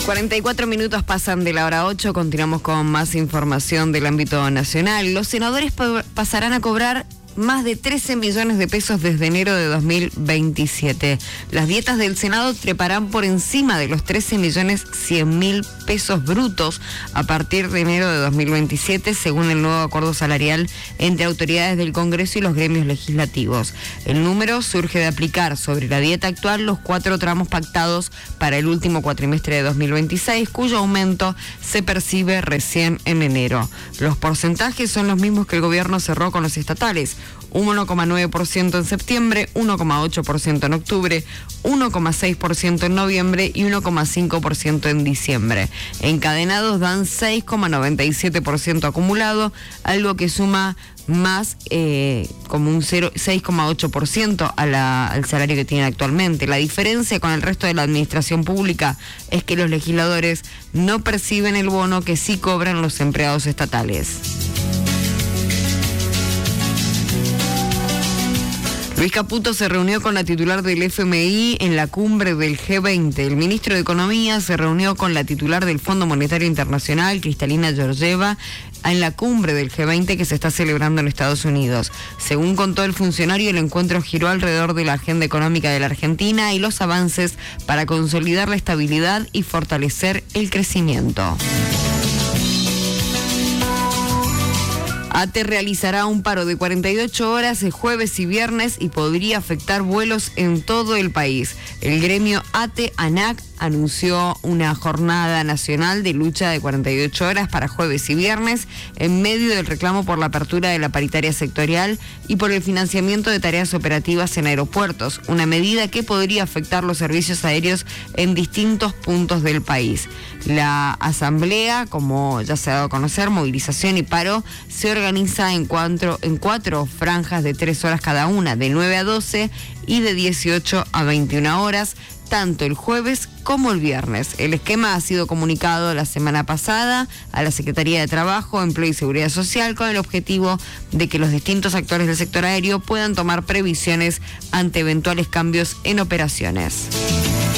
44 minutos pasan de la hora 8, continuamos con más información del ámbito nacional. Los senadores pasarán a cobrar más de 13 millones de pesos desde enero de 2027. Las dietas del Senado treparán por encima de los 13.100.000 pesos brutos a partir de enero de 2027, según el nuevo acuerdo salarial entre autoridades del Congreso y los gremios legislativos. El número surge de aplicar sobre la dieta actual los 4 tramos pactados para el último cuatrimestre de 2026, cuyo aumento se percibe recién en enero. Los porcentajes son los mismos que el gobierno cerró con los estatales: 1,9% en septiembre, 1,8% en octubre, 1,6% en noviembre y 1,5% en diciembre. Encadenados dan 6,97% acumulado, algo que suma más como un 6,8% al salario que tienen actualmente. La diferencia con el resto de la administración pública es que los legisladores no perciben el bono que sí cobran los empleados estatales. Luis Caputo se reunió con la titular del FMI en la cumbre del G20. El ministro de Economía se reunió con la titular del Fondo Monetario Internacional, Kristalina Georgieva, en la cumbre del G20 que se está celebrando en Estados Unidos. Según contó el funcionario, el encuentro giró alrededor de la agenda económica de la Argentina y los avances para consolidar la estabilidad y fortalecer el crecimiento. ATE realizará un paro de 48 horas el jueves y viernes y podría afectar vuelos en todo el país. El gremio ATE-ANAC anunció una jornada nacional de lucha de 48 horas para jueves y viernes en medio del reclamo por la apertura de la paritaria sectorial y por el financiamiento de tareas operativas en aeropuertos, una medida que podría afectar los servicios aéreos en distintos puntos del país. La asamblea, como ya se ha dado a conocer, movilización y paro, se organiza en 4 franjas de 3 horas cada una, de 9 a 12 y de 18 a 21 horas, tanto el jueves como el viernes. El esquema ha sido comunicado la semana pasada a la Secretaría de Trabajo, Empleo y Seguridad Social con el objetivo de que los distintos actores del sector aéreo puedan tomar previsiones ante eventuales cambios en operaciones.